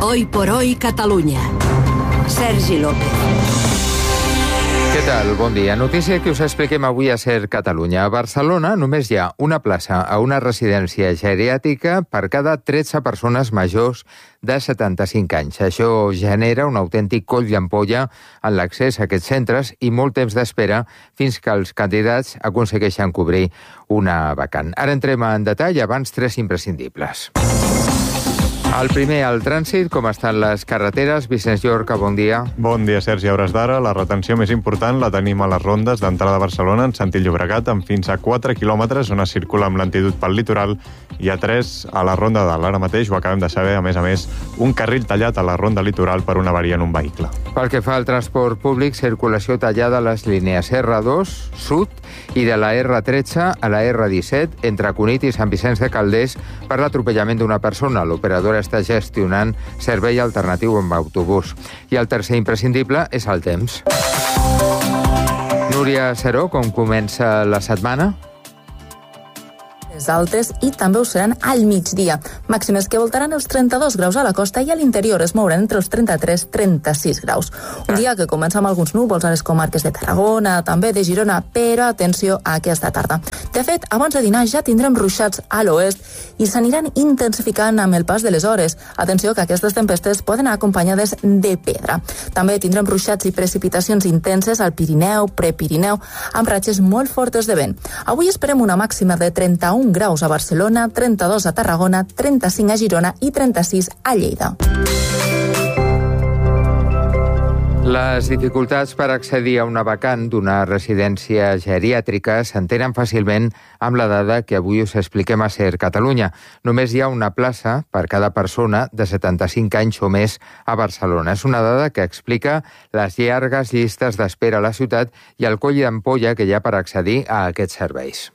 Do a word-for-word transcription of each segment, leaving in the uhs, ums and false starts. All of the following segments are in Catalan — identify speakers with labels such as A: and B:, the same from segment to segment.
A: Hoy por hoy Catalunya. Sergi López.
B: Què tal? Bon dia. Notícia que us expliquem avui a Ser Catalunya. A Barcelona només hi ha una plaça a una residència geriàtrica per cada tretze persones majors de setanta-cinc anys. Això genera un autèntic coll d'ampolla en l'accés a aquests centres i molt temps d'espera fins que els candidats aconsegueixen cobrir una vacant. Ara entrem en detall, abans tres imprescindibles. El primer, el trànsit, com estan les carreteres. Vicenç Llorca, bon dia.
C: Bon dia, Sergi. A hores d'ara, la retenció més important la tenim a les rondes d'entrada a Barcelona en sentit Llobregat, amb fins a quatre quilòmetres, on es circula amb lentitud pel litoral, i a tres a la ronda dalt. Ara mateix ho acabem de saber, a més a més, un carril tallat a la ronda litoral per una avaria en un vehicle.
B: Pel que fa al transport públic, circulació tallada a les línies erra dos, sud, i de la erra tretze a la erra disset, entre Cunit i Sant Vicenç de Calders, per l'atropellament d'una persona. L'operadora està gestionant servei alternatiu amb autobús. I el tercer imprescindible és el temps. Núria Seró, com comença la setmana?
D: Altes i també ho seran al migdia. Màximes que voltaran els trenta-dos graus a la costa i a l'interior es mouran entre els trenta-tres i trenta-sis graus. Un dia que comença amb alguns núvols a les comarques de Tarragona, també de Girona, però atenció a aquesta tarda. De fet, abans de dinar ja tindrem ruixats a l'oest i s'aniran intensificant amb el pas de les hores. Atenció que aquestes tempestes poden anar acompanyades de pedra. També tindrem ruixats i precipitacions intenses al Pirineu, Prepirineu, amb ratxes molt fortes de vent. Avui esperem una màxima de trenta-un graus a Barcelona, trenta-dos a Tarragona, trenta-cinc a Girona i trenta-sis a Lleida.
B: Les dificultats per accedir a una vacant d'una residència geriàtrica s'entenen fàcilment amb la dada que avui us expliquem a Ser Catalunya. Només hi ha una plaça per cada persona de setanta-cinc anys o més a Barcelona. És una dada que explica les llargues llistes d'espera a la ciutat i el coll d'ampolla que hi ha per accedir a aquests serveis.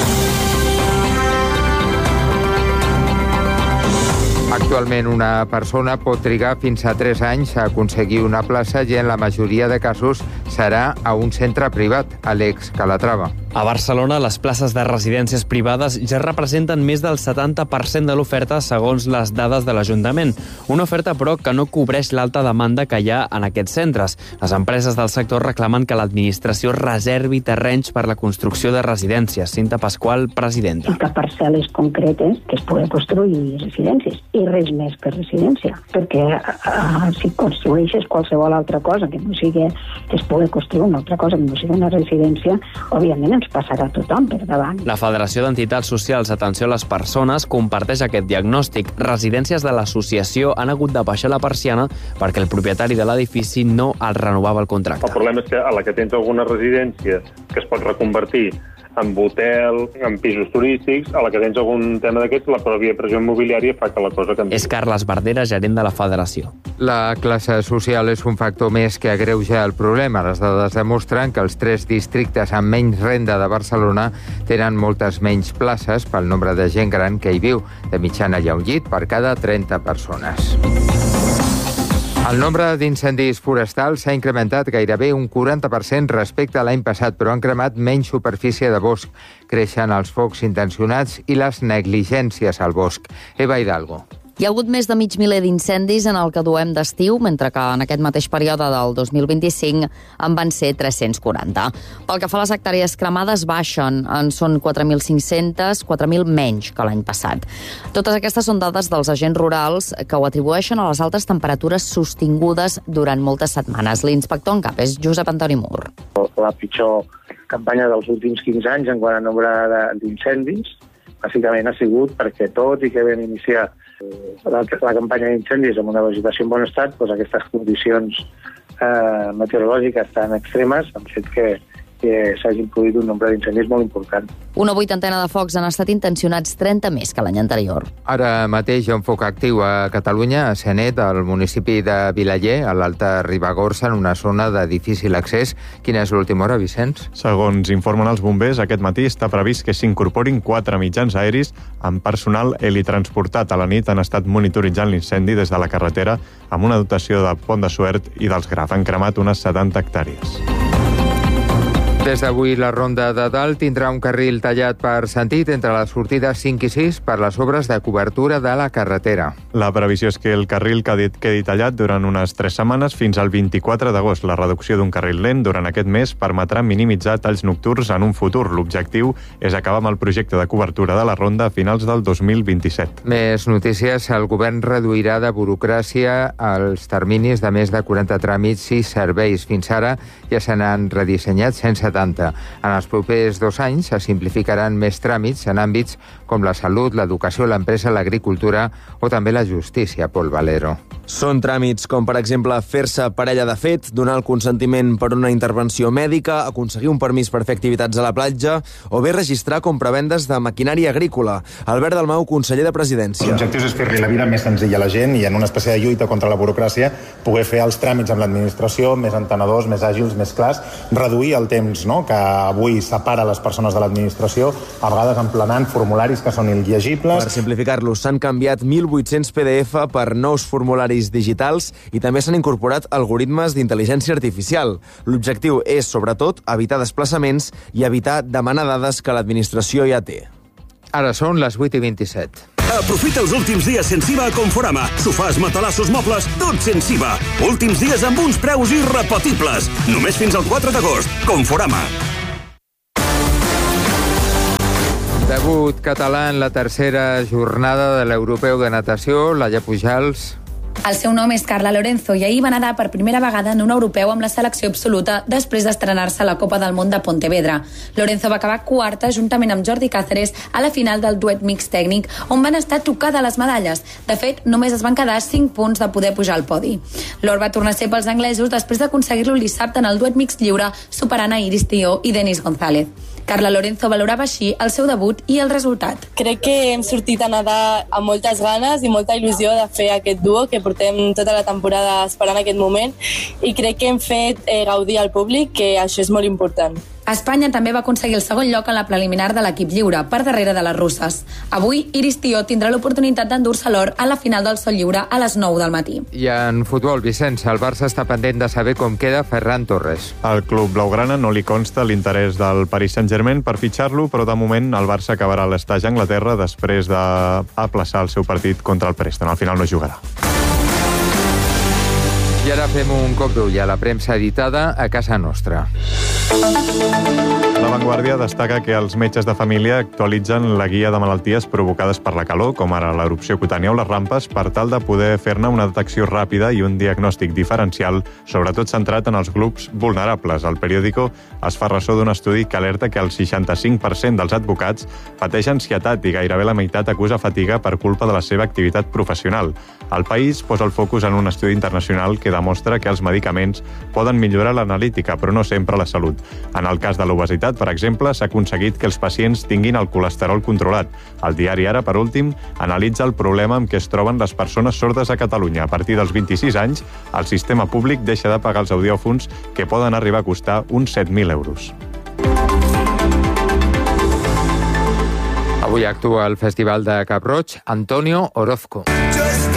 B: Actualment, una persona pot trigar fins a tres anys a aconseguir una plaça i en la majoria de casos serà a un centre privat, Àlex Calatrava.
E: A Barcelona, les places de residències privades ja representen més del setanta per cent de l'oferta segons les dades de l'Ajuntament. Una oferta, però, que no cobreix l'alta demanda que hi ha en aquests centres. Les empreses del sector reclamen que l'administració reservi terrenys per la construcció de residències. Cinta Pasqual, presidenta.
F: I que parcel·les concretes que es poden construir residències i res més per residència, perquè uh, si construeixes qualsevol altra cosa que no sigui, que es pugui construir una altra cosa que no sigui una residència, òbviament ens passarà tothom per davant.
E: La Federació d'Entitats Socials Atenció a les Persones comparteix aquest diagnòstic. Residències de l'associació han hagut de baixar la persiana perquè el propietari de l'edifici no el renovava el contracte.
G: El problema és que a la que tens alguna residència que es pot reconvertir en hotel, en pisos turístics, a la que tens algun tema d'aquests, la pròpia pressió immobiliària fa que la cosa canvi.
E: És Carles Verdera, gerent de la Federació.
B: La classe social és un factor més que agreuja el problema. Les dades demostren que els tres districtes amb menys renda de Barcelona tenen moltes menys places pel nombre de gent gran que hi viu. De mitjana hi ha un llit per cada trenta persones. El nombre d'incendis forestals s'ha incrementat gairebé un quaranta per cent respecte a l'any passat, però han cremat menys superfície de bosc. Creixen els focs intencionats i les negligències al bosc. Eva Hidalgo.
H: Hi ha hagut més de mig miler d'incendis en el que duem d'estiu, mentre que en aquest mateix període del dos mil vint-i-cinc en van ser tres-cents quaranta. Pel que fa a les hectàrees cremades, baixen. En són quatre mil cinc-cents, quatre mil menys que l'any passat. Totes aquestes són dades dels agents rurals que ho atribueixen a les altes temperatures sostingudes durant moltes setmanes. L'inspector en cap és Josep Antoni Mur.
I: La pitjor campanya dels últims quinze anys en quant a nombre d'incendis, bàsicament ha sigut perquè tot i que vam iniciar la, la campanya d'incendis amb una vegetació en bon estat, doncs aquestes condicions eh, meteorològiques tan extremes han fet que, que s'hagin produït un nombre d'incendis molt important.
H: Una vuitantena de focs han estat intencionats, trenta més que l'any anterior.
B: Ara mateix hi ha un foc actiu a Catalunya, a Sanet, al municipi de Vilaller, a l'Alta Ribagorça, en una zona de difícil accés. Quina és l'última hora, Vicenç?
C: Segons informen els bombers, aquest matí està previst que s'incorporin quatre mitjans aeris amb personal helitransportat. A la nit han estat monitoritzant l'incendi des de la carretera amb una dotació de Pont de Suert i dels Graf. Han cremat unes setanta hectàrees.
B: Des d'avui la Ronda de Dalt tindrà un carril tallat per sentit entre les sortides cinc i sis per les obres de cobertura de la carretera.
C: La previsió és que el carril quedi, quedi tallat durant unes tres setmanes fins al vint-i-quatre d'agost. La reducció d'un carril lent durant aquest mes permetrà minimitzar talls nocturns en un futur. L'objectiu és acabar amb el projecte de cobertura de la Ronda a finals del dos mil vint-i-set.
B: Més notícies. El govern reduirà de burocràcia els terminis de més de quaranta tràmits i serveis. Fins ara ja se n'han redissenyat cent setanta. En els propers dos anys se simplificaran més tràmits en àmbits com la salut, l'educació, l'empresa, l'agricultura o també la justícia. Pol Valero.
J: Són tràmits com, per exemple, fer-se parella de fet, donar el consentiment per una intervenció mèdica, aconseguir un permís per fer activitats a la platja o bé registrar compravendes de maquinària agrícola. Albert Dalmau, conseller de Presidència.
K: L'objectiu és fer-li la vida més senzilla a la gent i en una espècie de lluita contra la burocràcia poder fer els tràmits amb l'administració més entenedors, més àgils, més clars, reduir el temps, no?, que avui separa les persones de l'administració, a vegades emplenant formularis que són il·llegibles.
J: Per simplificar-los, s'han canviat mil vuit-cents P D F per nous formularis digitals i també s'han incorporat algoritmes d'intel·ligència artificial. L'objectiu és, sobretot, evitar desplaçaments i evitar demanar dades que l'administració ja té.
B: Ara són les vuit i vint-i-set.
L: Aprofita els últims dies sense I V A a Conforama. Sofàs, matalassos, mobles, tot sense I V A. Últims dies amb uns preus irrepetibles. Només fins al quatre d'agost. Conforama.
B: Debut català en la tercera jornada de l'Europeu de Natació, Laia Pujals.
M: El seu nom és Carla Lorenzo i ahir va nedar per primera vegada en un europeu amb la selecció absoluta després d'estrenar-se a la Copa del Món de Pontevedra. Lorenzo va acabar quarta juntament amb Jordi Cáceres a la final del duet mix tècnic, on van estar tocades les medalles. De fet, només es van quedar cinc punts de poder pujar al podi. L'or va tornar a ser pels anglesos després d'aconseguir-lo el dissabte en el duet mix lliure, superant a Iris Tió i Denis González. Carla Lorenzo valorava així el seu debut i el resultat.
N: Crec que hem sortit a nedar amb moltes ganes i molta il·lusió de fer aquest duo, que portem tota la temporada esperant aquest moment, i crec que hem fet eh, gaudir al públic, que això és molt important.
M: Espanya també va aconseguir el segon lloc en la preliminar de l'equip lliure, per darrere de les russes. Avui, Iris Tió tindrà l'oportunitat d'endur-se l'or a la final del sol lliure a les nou del matí.
B: I en futbol, Vicenç, el Barça està pendent de saber com queda Ferran Torres.
C: Al club blaugrana no li consta l'interès del Paris Saint-Germain per fitxar-lo, però de moment el Barça acabarà l'estatge a Anglaterra després d'aplaçar el seu partit contra el Preston. Al final no jugarà.
B: I ara fem un cop d'ull a la premsa editada a casa nostra.
C: La Vanguardia destaca que els metges de família actualitzen la guia de malalties provocades per la calor, com ara l'erupció cutània o les rampes, per tal de poder fer-ne una detecció ràpida i un diagnòstic diferencial, sobretot centrat en els grups vulnerables. El periòdico es fa ressò d'un estudi que alerta que el seixanta-cinc per cent dels advocats pateix ansietat i gairebé la meitat acusa fatiga per culpa de la seva activitat professional. El País posa el focus en un estudi internacional que demostra que els medicaments poden millorar l'analítica, però no sempre la salut. En el cas de l'obesitat, per exemple, s'ha aconseguit que els pacients tinguin el colesterol controlat. El diari Ara, per últim, analitza el problema amb què es troben les persones sordes a Catalunya. A partir dels vint-i-sis anys, el sistema públic deixa de pagar els audiòfons, que poden arribar a costar uns set mil euros.
B: Avui actua al Festival de Cap Roig Antonio Orozco.